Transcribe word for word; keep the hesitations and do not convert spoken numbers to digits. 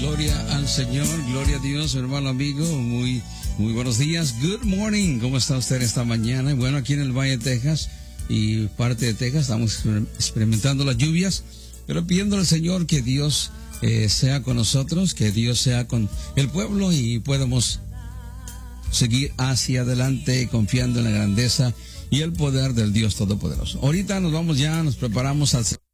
Gloria al Señor, gloria a Dios, hermano amigo. Muy, muy buenos días. Good morning. ¿Cómo está usted esta mañana? Bueno, aquí en el Valle de Texas y parte de Texas estamos experimentando las lluvias, pero pidiendo al Señor que Dios eh, sea con nosotros, que Dios sea con el pueblo y podamos seguir hacia adelante confiando en la grandeza y el poder del Dios Todopoderoso. Ahorita nos vamos ya, nos preparamos al